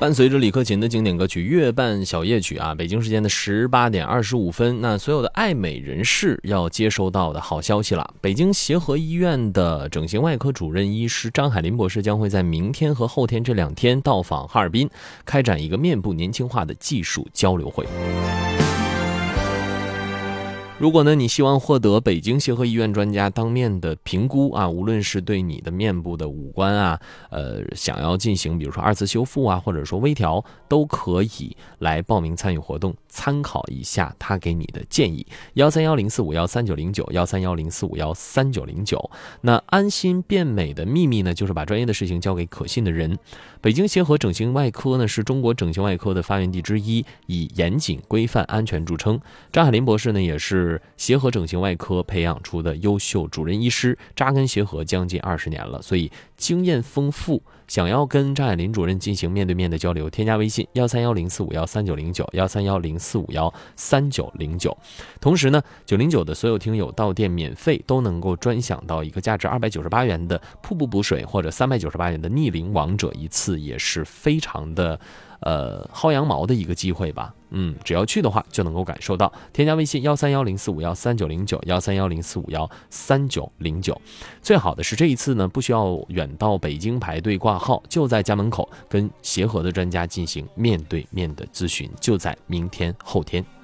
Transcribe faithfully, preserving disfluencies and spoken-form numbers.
伴随着李克勤的经典歌曲《月半小夜曲》啊，北京时间的十八点二十五分，那所有的爱美人士要接收到的好消息了。北京协和医院的整形外科主任医师张海林博士将会在明天和后天这两天到访哈尔滨，开展一个面部年轻化的技术交流会。如果呢，你希望获得北京协和医院专家当面的评估啊，无论是对你的面部的五官啊，呃，想要进行比如说二次修复啊，或者说微调，都可以来报名参与活动，参考一下他给你的建议。幺三幺零四五幺三九零九，幺三幺零四五幺三九零九。那安心变美的秘密呢，就是把专业的事情交给可信的人。北京协和整形外科呢，是中国整形外科的发源地之一，以严谨、规范、安全著称。张海林博士呢，也是协和整形外科培养出的优秀主任医师，扎根协和将近二十年了，所以经验丰富。想要跟张海林主任进行面对面的交流，添加微信幺三幺零四五幺三九零九，幺三幺零四五幺三九零九。同时呢，九零九的所有听友到店免费都能够专享到一个价值二百九十八元的瀑布补水，或者三百九十八元的逆龄王者一次，也是非常的呃薅羊毛的一个机会吧。嗯，只要去的话就能够感受到。添加微信幺三幺零四五幺三九零九，幺三幺零四五幺三九零九。最好的是这一次呢，不需要远到北京排队挂号，就在家门口跟协和的专家进行面对面的咨询，就在明天后天。